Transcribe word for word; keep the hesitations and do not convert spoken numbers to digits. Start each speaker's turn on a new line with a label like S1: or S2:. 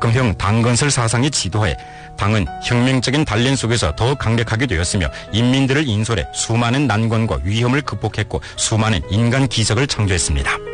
S1: 박근형 당건설 사상이 지도하에 당은 혁명적인 단련 속에서 더 강력하게 되었으며 인민들을 인솔해 수많은 난관과 위험을 극복했고 수많은 인간 기적을 창조했습니다.